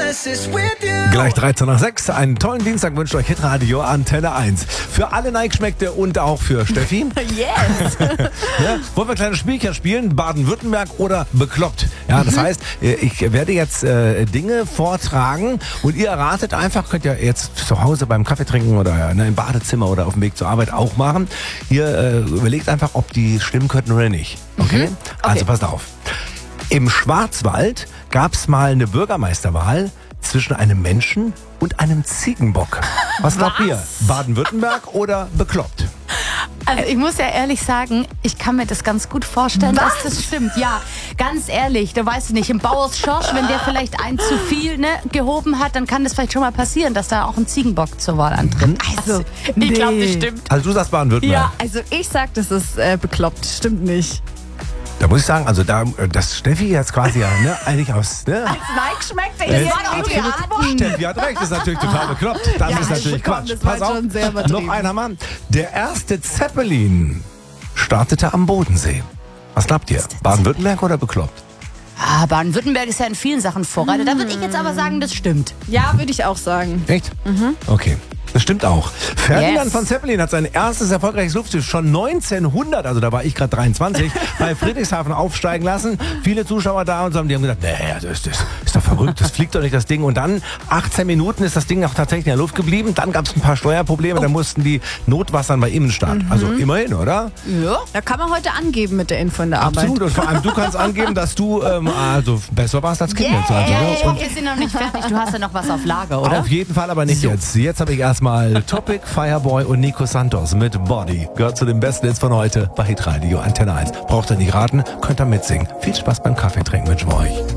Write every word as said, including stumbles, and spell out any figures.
Gleich dreizehn nach sechs. Einen tollen Dienstag wünscht euch Hitradio Antenne eins. Für alle Nike-Schmeckte und auch für Steffi. Yes! Ja, wollen wir kleine Spielchen spielen? Baden-Württemberg oder bekloppt? Ja, das mhm. heißt, ich werde jetzt äh, Dinge vortragen und ihr erratet einfach, könnt ihr jetzt zu Hause beim Kaffee trinken oder ne, im Badezimmer oder auf dem Weg zur Arbeit auch machen. Ihr äh, überlegt einfach, ob die stimmen könnten oder nicht. Okay? Mhm. Okay. Also passt auf. Im Schwarzwald gab es mal eine Bürgermeisterwahl zwischen einem Menschen und einem Ziegenbock. Was glaubt ihr? Baden-Württemberg oder bekloppt? Also ich muss ja ehrlich sagen, ich kann mir das ganz gut vorstellen, Was? dass das stimmt. Ja, ganz ehrlich, da weißt du nicht, im Bauers Schorsch, wenn der vielleicht ein zu viel ne, gehoben hat, dann kann das vielleicht schon mal passieren, dass da auch ein Ziegenbock zur Wahl antritt. Also, ich nee. glaube, das stimmt. Also du sagst Baden-Württemberg. Ja, also ich sag, das ist äh, bekloppt. Stimmt nicht. Da muss ich sagen, also da, das Steffi jetzt quasi ja, ne, eigentlich aus, ne? Als Nike schmeckt der Äh, jetzt war doch die Antwort. Steffi hat recht, das ist natürlich total bekloppt. Das Ja, ist natürlich komm, Quatsch. das war Pass auf, schon sehr noch übertrieben. einer Mann. Der erste Zeppelin startete am Bodensee. Was glaubt ihr? Baden-Württemberg oder bekloppt? Ah, Baden-Württemberg ist ja in vielen Sachen Vorreiter. Da würde ich jetzt aber sagen, das stimmt. Ja, würde ich auch sagen. Echt? Mhm. Okay. Das stimmt auch. Ferdinand Yes. von Zeppelin hat sein erstes erfolgreiches Luftschiff schon neunzehnhundert, also da war ich gerade dreiundzwanzig, bei Friedrichshafen aufsteigen lassen. Viele Zuschauer da und so haben, die haben gesagt, nee, das ist, das ist doch verrückt, das fliegt doch nicht, das Ding. Und dann, achtzehn Minuten ist das Ding auch tatsächlich in der Luft geblieben. Dann gab es ein paar Steuerprobleme, oh. da mussten die notwassern bei Immenstadt. Mhm. Also immerhin, oder? Ja. Da kann man heute angeben mit der Info in der Arbeit. Absolut. Und vor allem du kannst angeben, dass du ähm, also besser warst als Kind. Yeah. Jetzt also, Ja, ne? ja, ja, Und wir sind noch nicht fertig. Du hast ja noch was auf Lager, oder? auf jeden Fall, aber nicht So. jetzt. Jetzt habe ich erstmal Topic, Fireboy und Nico Santos mit Body. Gehört zu den besten Hits von heute bei Hitradio Antenne eins. Braucht ihr nicht raten, könnt ihr mitsingen. Viel Spaß beim Kaffee trinken wünschen wir euch.